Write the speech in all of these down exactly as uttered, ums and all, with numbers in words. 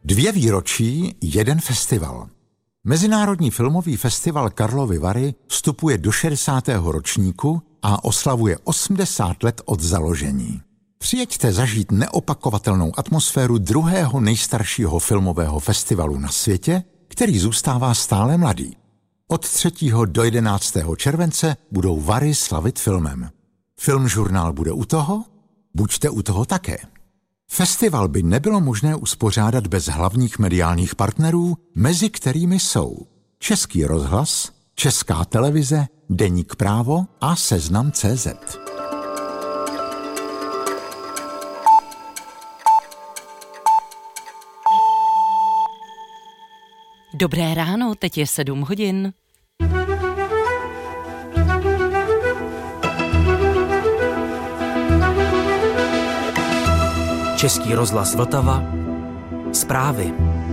Dvě výročí, jeden festival. Mezinárodní filmový festival Karlovy Vary vstupuje do šedesátého ročníku a oslavuje osmdesát let od založení. Přijeďte zažít neopakovatelnou atmosféru druhého nejstaršího filmového festivalu na světě, který zůstává stále mladý. Od třetího do jedenáctého července budou Vary slavit filmem. Filmžurnál bude u toho? Buďte u toho také. Festival by nebylo možné uspořádat bez hlavních mediálních partnerů, mezi kterými jsou Český rozhlas, Česká televize, Deník Právo a Seznam tečka cé zet. Dobré ráno, teď je sedm hodin. Český rozhlas Vltava. Zprávy.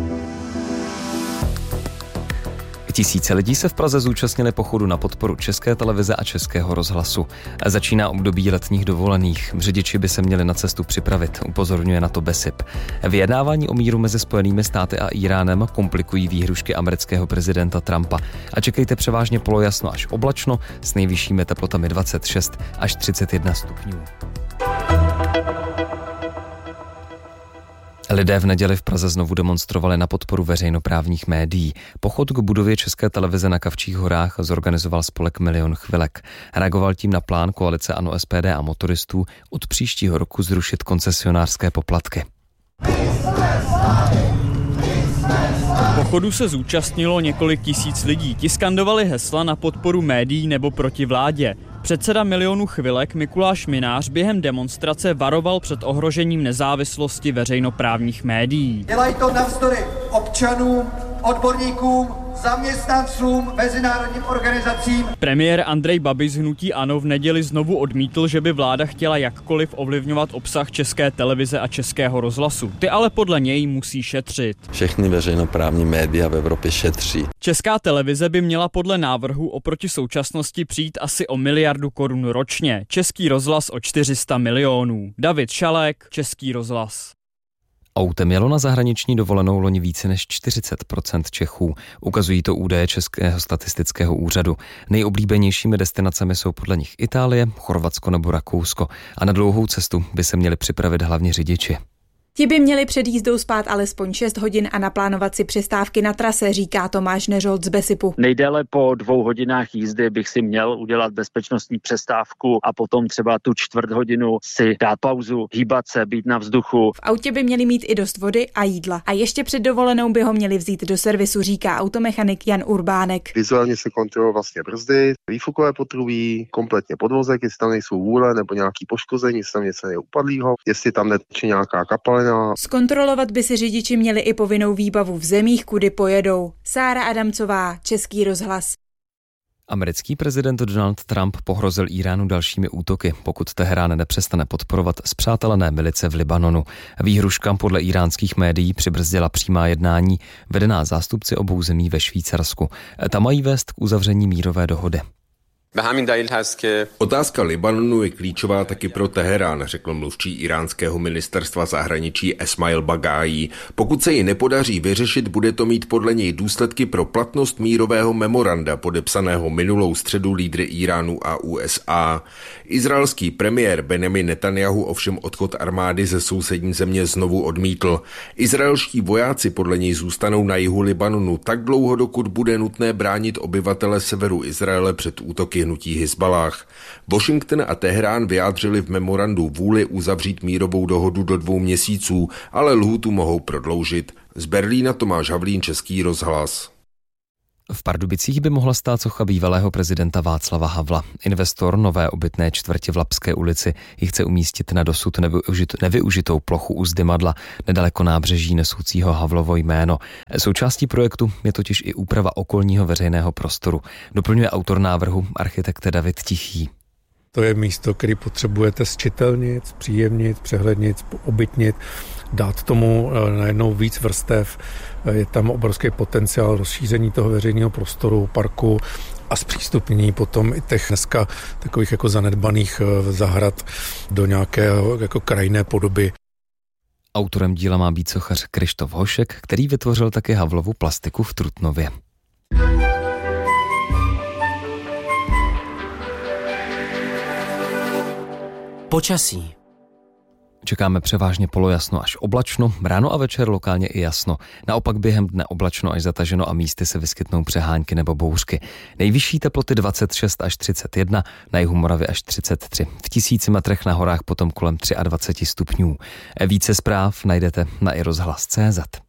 Tisíce lidí se v Praze zúčastnili pochodu na podporu České televize a Českého rozhlasu. Začíná období letních dovolených. Řidiči by se měli na cestu připravit, upozorňuje na to BESIP. Vyjednávání o míru mezi Spojenými státy a Íránem komplikují výhrušky amerického prezidenta Trumpa. A čekejte převážně polojasno až oblačno s nejvyššími teplotami dvacet šest až třicet jedna stupňů. Lidé v neděli v Praze znovu demonstrovali na podporu veřejnoprávních médií. Pochod k budově České televize na Kavčích horách zorganizoval spolek Milion chvilek. Reagoval tím na plán koalice ANO, S P D a motoristů od příštího roku zrušit koncesionářské poplatky. Pochodu se zúčastnilo několik tisíc lidí. Ti skandovali hesla na podporu médií nebo proti vládě. Předseda Milionu chvilek Mikuláš Minář během demonstrace varoval před ohrožením nezávislosti veřejnoprávních médií. Dělají to navzdory občanům, odborníkům, zaměstnancům, mezinárodním organizacím. Premiér Andrej Babiš z hnutí ANO v neděli znovu odmítl, že by vláda chtěla jakkoliv ovlivňovat obsah České televize a Českého rozhlasu. Ty ale podle něj musí šetřit. Všechny veřejnoprávní média v Evropě šetří. Česká televize by měla podle návrhu oproti současnosti přijít asi o miliardu korun ročně. Český rozhlas o čtyři sta milionů. David Šalek, Český rozhlas. Autem jelo na zahraniční dovolenou loni více než čtyřicet procent Čechů. Ukazují to údaje Českého statistického úřadu. Nejoblíbenějšími destinacemi jsou podle nich Itálie, Chorvatsko nebo Rakousko. A na dlouhou cestu by se měli připravit hlavně řidiči. Ti by měli před jízdou spát alespoň šest hodin a naplánovat si přestávky na trase, říká Tomáš Neřolt z BESIPu. Nejdéle po dvou hodinách jízdy bych si měl udělat bezpečnostní přestávku a potom třeba tu čtvrt hodinu si dát pauzu, hýbat se, být na vzduchu. V autě by měli mít i dost vody a jídla. A ještě před dovolenou by ho měli vzít do servisu, říká automechanik Jan Urbánek. Vizuálně se kontrolují vlastně brzdy, výfukové potrubí, kompletně podvozek, jestli tam nejsou vůle nebo nějaký poškození, jestli tam něco je upadlýho, jestli tam neteče nějaká kapalina. Zkontrolovat by si řidiči měli i povinnou výbavu v zemích, kudy pojedou. Sára Adamcová, Český rozhlas. Americký prezident Donald Trump pohrozil Íránu dalšími útoky, pokud Teherán nepřestane podporovat spřátelené milice v Libanonu. Výhruška podle íránských médií přibrzdila přímá jednání vedená zástupci obou zemí ve Švýcarsku. Ta mají vést k uzavření mírové dohody. Otázka Libanonu je klíčová taky pro Teherán, řekl mluvčí iránského ministerstva zahraničí Esmail Bagájí. Pokud se ji nepodaří vyřešit, bude to mít podle něj důsledky pro platnost mírového memoranda podepsaného minulou středu lídry Iránu a U S A. Izraelský premiér Benjamin Netanjahu ovšem odchod armády ze sousední země znovu odmítl. Izraelští vojáci podle něj zůstanou na jihu Libanonu tak dlouho, dokud bude nutné bránit obyvatele severu Izraele před útoky hnutí Hizbalách. Washington a Teherán vyjádřili v memorandu vůli uzavřít mírovou dohodu do dvou měsíců, ale lhůtu mohou prodloužit. Z Berlína Tomáš Havlín, Český rozhlas. V Pardubicích by mohla stát socha bývalého prezidenta Václava Havla. Investor nové obytné čtvrti v Lapské ulici ji chce umístit na dosud nevyužit, nevyužitou plochu u Zdymadla, nedaleko nábřeží nesoucího Havlovo jméno. Součástí projektu je totiž i úprava okolního veřejného prostoru. Doplňuje autor návrhu, architekt David Tichý. To je místo, které potřebujete zčitelnit, zpříjemnit, přehlednit, obytnit, dát tomu najednou víc vrstev. Je tam obrovský potenciál rozšíření toho veřejného prostoru, parku a zpřístupnění potom i těch dneska takových jako zanedbaných zahrad do nějaké jako krajinné podoby. Autorem díla má být sochař Kryštof Hošek, který vytvořil také Havlovu plastiku v Trutnově. Počasí. Čekáme převážně polojasno až oblačno, ráno a večer lokálně i jasno. Naopak během dne oblačno až zataženo a místy se vyskytnou přehánky nebo bouřky. Nejvyšší teploty dvacet šest až třicet jedna, na jihu Moravy až třicet tři. V tisíci metrech na horách potom kolem dvacet tři stupňů. Více zpráv najdete na i rozhlas tečka cé zet.